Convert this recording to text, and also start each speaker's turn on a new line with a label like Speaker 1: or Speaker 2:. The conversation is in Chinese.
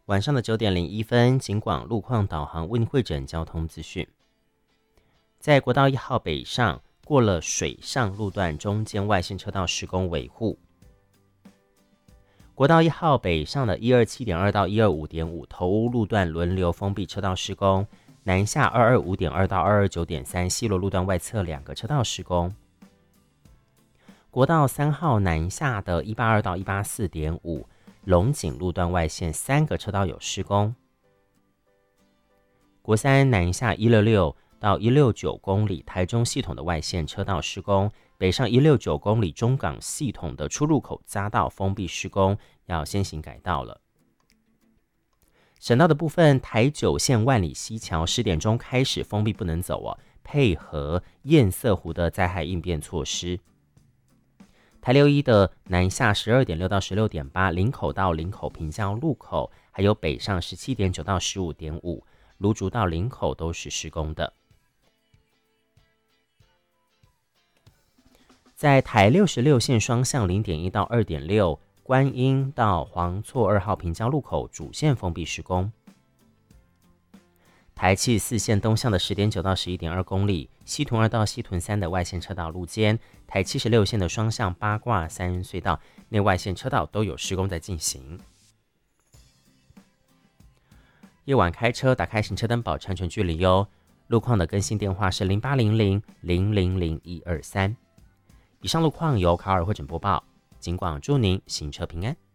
Speaker 1: 晚上的9:01，警广路况导航为您汇整交通资讯。在国道1号北上，过了水上路段中间外线车道施工维护。国道1号北上的127.2到125.5头屋路段轮流封闭车道施工，南下225.2到229.3西螺路段外侧2个车道施工。国道3号南下的182到184.5龙井路段外线3个车道有施工。国3南下166到169公里台中系统的外线车道施工，北上169公里中港系统的出入口匝道封闭施工，要先行改道了。省道的部分，台9线万里溪桥10点钟开始封闭不能走配合堰塞湖的灾害应变措施。台6-1的南下12.6到16.8林口到林口平交路口，还有北上17.9到15.5芦竹到林口都是施工的。在台66线双向0.1到2.6观音到黄厝2号平交路口主线封闭施工。台74线东向的10.9到11.2公里西屯2到西屯3的外线车道路肩，台76线的双向八卦三人隧道内外线车道都有施工在进行。夜晚开车打开行车灯保持安全距离哦。路况的更新电话是0800000123。以上路况由卡尔汇整播报，警广祝您行车平安。